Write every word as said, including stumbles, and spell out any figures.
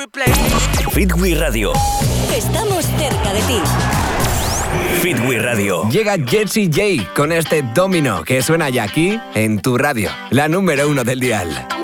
Fitwi Radio. Estamos cerca de ti. Fitwi Radio. Llega Jessie J con este Domino que suena ya aquí en tu radio, la número uno del dial.